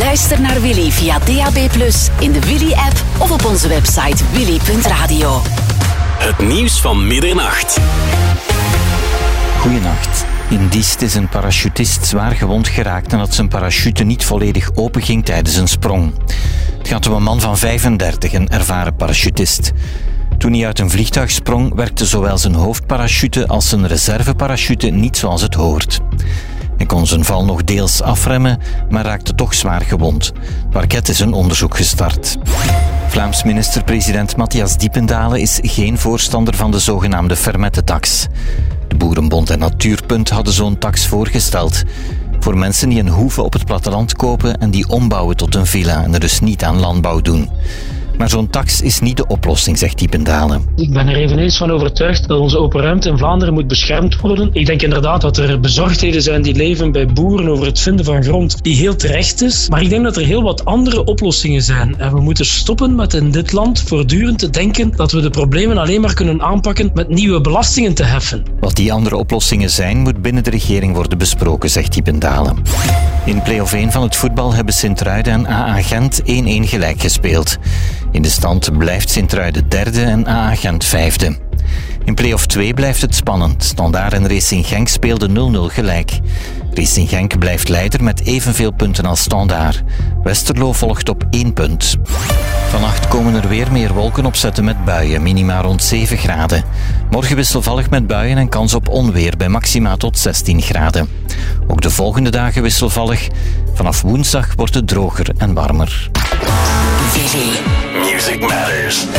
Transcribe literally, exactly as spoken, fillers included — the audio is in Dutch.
Luister naar Willy via D A B plus, in de Willy-app of op onze website willy punt radio. Het nieuws van middernacht. Goedenacht. In Diest is een parachutist zwaar gewond geraakt nadat zijn parachute niet volledig openging tijdens een sprong. Het gaat om een man van vijfendertig, een ervaren parachutist. Toen hij uit een vliegtuig sprong, werkte zowel zijn hoofdparachute als zijn reserveparachute niet zoals het hoort. Hij kon zijn val nog deels afremmen, maar raakte toch zwaar gewond. Het parket is een onderzoek gestart. Vlaams minister-president Matthias Diependalen is geen voorstander van de zogenaamde Fermette-tax. De Boerenbond en Natuurpunt hadden zo'n tax voorgesteld. Voor mensen die een hoeve op het platteland kopen en die ombouwen tot een villa en er dus niet aan landbouw doen. Maar zo'n tax is niet de oplossing, zegt Diependalen. Ik ben er eveneens van overtuigd dat onze open ruimte in Vlaanderen moet beschermd worden. Ik denk inderdaad dat er bezorgdheden zijn die leven bij boeren over het vinden van grond die heel terecht is. Maar ik denk dat er heel wat andere oplossingen zijn. En we moeten stoppen met in dit land voortdurend te denken dat we de problemen alleen maar kunnen aanpakken met nieuwe belastingen te heffen. Wat die andere oplossingen zijn, moet binnen de regering worden besproken, zegt Diependalen. In play-off één van het voetbal hebben Sint-Truiden en A A Gent één-één gelijk gespeeld. In de stand blijft Sint-Truiden derde en A A Gent vijfde. In play-off twee blijft het spannend. Standaard en Racing Genk speelden nul-nul gelijk. Racing Genk blijft leider met evenveel punten als Standaard. Westerlo volgt op één punt. Vannacht komen er weer meer wolken opzetten met buien, minima rond zeven graden. Morgen wisselvallig met buien en kans op onweer bij maxima tot zestien graden. Ook de volgende dagen wisselvallig. Vanaf woensdag wordt het droger en warmer. Music Matters.